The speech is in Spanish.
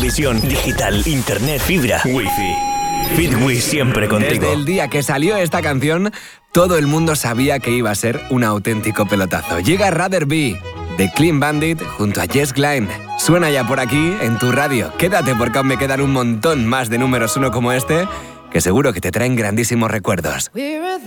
televisión, digital, internet, fibra, wifi. Fitwis siempre contigo. Desde el día que salió esta canción, todo el mundo sabía que iba a ser un auténtico pelotazo. Llega Rather Be, de Clean Bandit, junto a Jess Glynne. Suena ya por aquí, en tu radio. Quédate porque aún me quedan un montón más de números uno como este, que seguro que te traen grandísimos recuerdos.